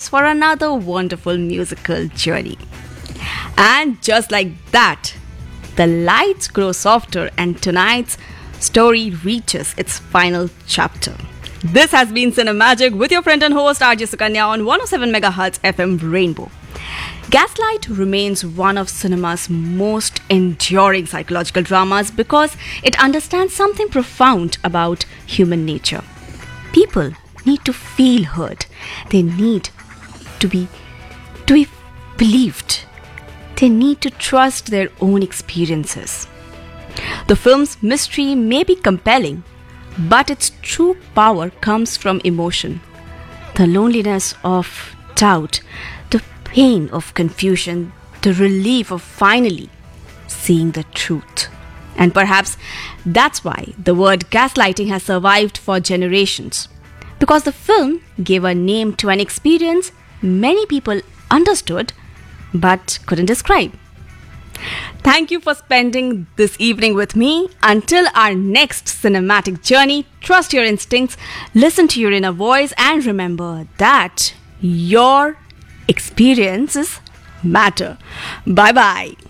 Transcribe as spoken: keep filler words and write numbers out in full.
tickets for another wonderful musical journey. And just like that, the lights grow softer and tonight's story reaches its final chapter. This has been Cinemagic with your friend and host R J Sukanya on one oh seven megahertz F M Rainbow. Gaslight remains one of cinema's most enduring psychological dramas because it understands something profound about human nature. People need to feel heard. They need to be to be believed. They need to trust their own experiences. The film's mystery may be compelling, but its true power comes from emotion. The loneliness of doubt, the pain of confusion, the relief of finally seeing the truth. And perhaps that's why the word gaslighting has survived for generations. Because the film gave a name to an experience many people understood but couldn't describe. Thank you for spending this evening with me. Until our next cinematic journey, trust your instincts, listen to your inner voice, and remember that your experiences matter. Bye bye.